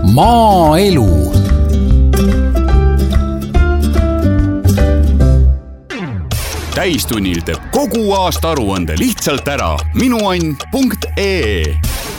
Maaelu. Täistunnil teeb kogu aasta aruande lihtsalt ära minuann.ee.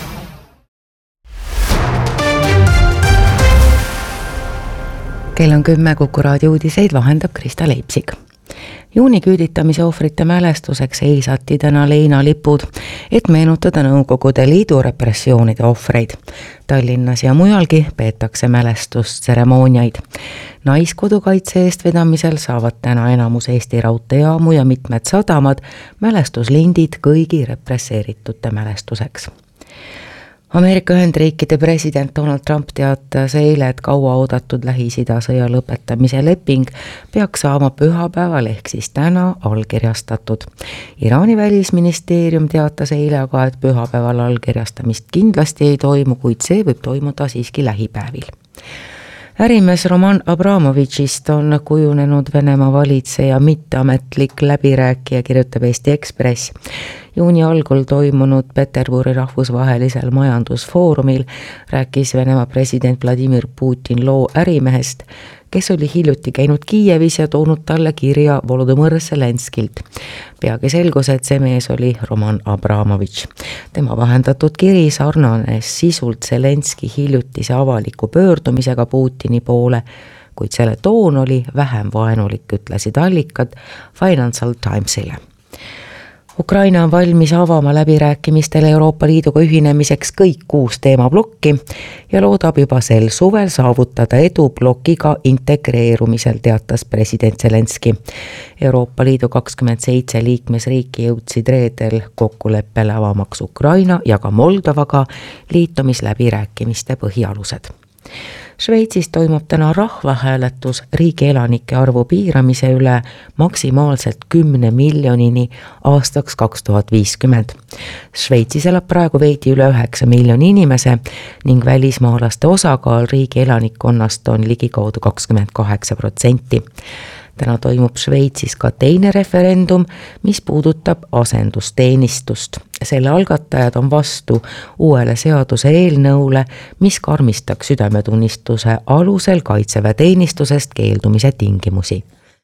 Kell on 10, Kuku raadio uudiseid vahendab Krista Leipsik. Juuni küüditamise ohvrite mälestuseks heisati täna leinalipud, et meenutada Nõukogude Liidu repressioonide ohvreid. Tallinnas ja mujalgi peetakse mälestustseremooniaid. Naiskodukaitse eestvedamisel saavad täna enamus Eesti raudteejaamu ja mitmed sadamad mälestuslindid kõigi represseeritute mälestuseks. Ameerika Ühendriikide president Donald Trump teatas eile, et kaua oodatud Lähis-Ida sõja lõpetamise leping peaks saama pühapäeval ehk siis täna allkirjastatud. Iraani välisministeerium teatas eile aga, et pühapäeval allkirjastamist kindlasti ei toimu, kuid see võib toimuda siiski lähipäevil. Ärimees Roman Abramovitšist on kujunenud Venemaa valitseja mitteametlik läbirääkija, kirjutab Eesti Ekspress. Juuni algul toimunud Peterburi rahvusvahelisel majandusfoorumil rääkis Venemaa president Vladimir Putin loo ärimehest, kes oli hiljuti käinud Kiievis ja toonud talle kirja Volodõmõr Zelenskilt. Peagi selgus, et see mees oli Roman Abramovitš. Tema vahendatud kiri sarnanes sisult Zelenski hiljutise avaliku pöördumisega Putini poole, kuid selle toon oli vähem vaenulik, ütlesid allikad Financial Timesile. Ukraina on valmis avama läbirääkimistele Euroopa Liiduga ühinemiseks kõik 6 teemablokki ja loodab juba sel suvel saavutada edu blokiga integreerumisel, teatas president Zelenski. Euroopa Liidu 27 liikmesriiki jõudsid reedel kokkuleppele avamaks Ukraina ja ka Moldovaga liitumisläbirääkimiste põhialused. Šveitsis toimub täna rahvahääletus riigi elanike arvu piiramise üle maksimaalselt 10 miljonini aastaks 2050. Šveitsis elab praegu veidi üle 9 miljoni inimese ning välismaalaste osakaal riigi elanikkonnast on ligikaudu 28%. Täna toimub Šveitsis ka teine referendum, mis puudutab asendusteenistust. Selle algatajad on vastu uuele seaduse eelnõule, mis karmistaks südametunnistuse alusel kaitseväeteenistusest keeldumise tingimusi.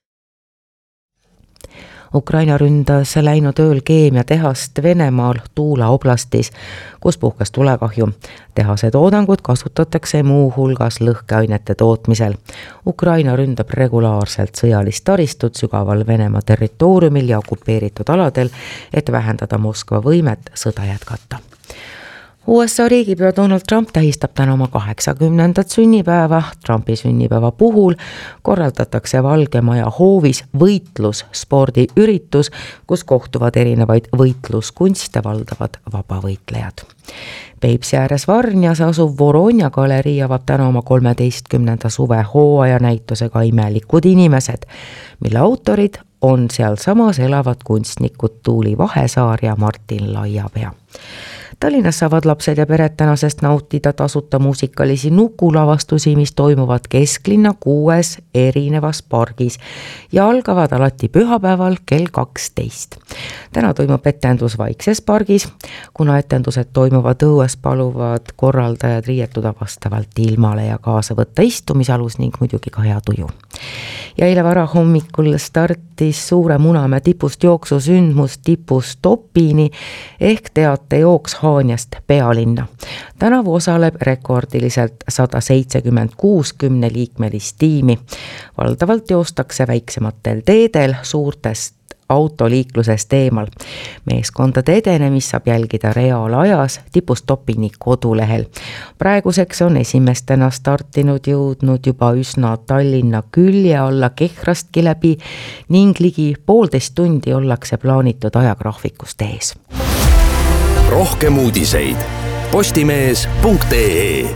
Ukraina ründas läinud ööl keemiatehast Venemaal Tuula oblastis, kus puhkes tulekahju. Tehase toodangut kasutatakse muu hulgas lõhkeainete tootmisel. Ukraina ründab regulaarselt sõjalist taristut sügaval Venemaa territooriumil ja okupeeritud aladel, et vähendada Moskva võimet sõda jätkata. USA riigipea Donald Trump tähistab täna oma 80. sünnipäeva. Trumpi sünnipäeva puhul korraldatakse Valge Maja hoovis võitlusspordiüritus, kus kohtuvad erinevaid võitluskunste valdavad vabavõitlejad. Peipsi ääres Varnjas asuv Voronja galerii avab täna oma 13. suve hooaja näitusega Imelikud inimesed, mille autorid on sealsamas elavad kunstnikud Tuuli Vahesaar ja Martin Laiapea. Tallinnas saavad lapsed ja pered tänasest nautida tasuta muusikalisi nukulavastusi, mis toimuvad kesklinna 6 erinevas pargis ja algavad alati pühapäeval kell 12. Täna toimub etendus Vaikses pargis. Kuna etendused toimuvad õues, paluvad korraldajad riietuda vastavalt ilmale ja kaasa võtta istumisalus ning muidugi ka hea tuju. Ja eile varahommikul startis Suure Munamäe tipust jooksusündmus tipust Topini ehk teatejooks Haanjast pealinna. Tänavu osaleb rekordiliselt 176 10-liikmelist tiimi. Valdavalt joostakse väiksematel teedel suurtest autoliiklusest eemal. Meeskondade edenemist saab jälgida reaalajas tipust Topini kodulehel. Praeguseks on esimestena startinud jõudnud juba üsna Tallinna külje alla Kehrast läbi ning ligi 1,5 tundi ollakse plaanitud ajagraafikust ees. Rohkem uudiseid postimees.ee.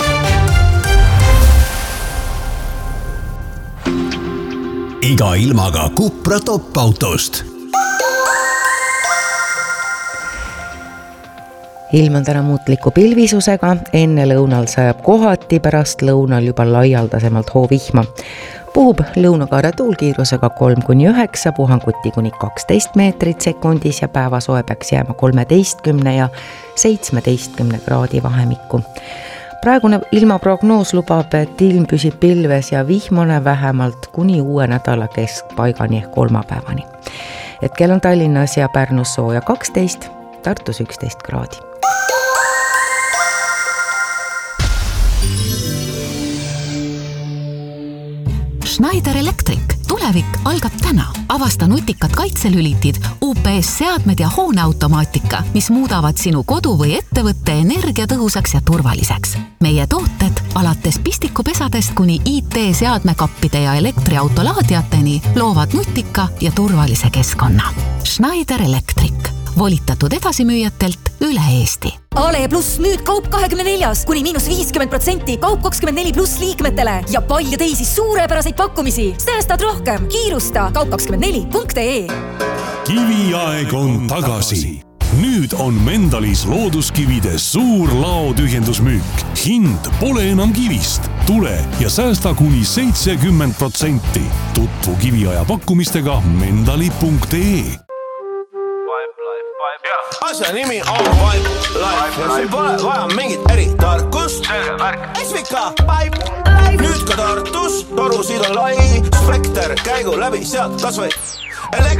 Iga ilmaga Cupra top-autost. Ilm on täna muutliku pilvisusega, enne lõunal sajab kohati, pärast lõunal juba laialdasemalt hoovihma. Puhub lõunakaare tuulkiirusega 3–9, puhanguti kuni 12 meetrit sekundis ja päevasoe peaks jääma 13 ja 17 kraadi vahemikku. Praegune ilmaprognoos lubab, et ilm püsib pilves ja vihmane vähemalt kuni uue nädala keskpaigani ehk kolmapäevani. Hetkel on Tallinnas ja Pärnus sooja 12, Tartus 11 kraadi. Schneider Electric. Tulevik algab täna. Avasta nutikad kaitselülitid, UPS-seadmed ja hooneautomaatika, mis muudavad sinu kodu või ettevõtte energiatõhusaks ja turvaliseks. Meie tooted alates pistikupesadest kuni IT-seadmekappide ja elektriautolaadiateni loovad nutika ja turvalise keskkonna. Schneider Electric. Volitatud edasimüüjatelt üle Eesti. Ale Plus nüüd kaup 24, kuni -50%, kaup 24 pluss liikmetele ja palju teisi suurepäraseid pakkumisi. Säästad rohkem, kiirusta kaup24.ee. Kiviaeg on tagasi. Nüüd on Mendalis looduskivide suur laotühjendusmüük. Hind pole enam kivist. Tule ja säästa kuni 70%. Tutvu kiviaja pakkumistega mendali.ee. Asja nimi on Pipe Life ja siin pole vaja mingit eritarkust. Esvika Pipe Life. Nüüd ka Tartus, torusid on lai, spekter käigu läbi sealt kas või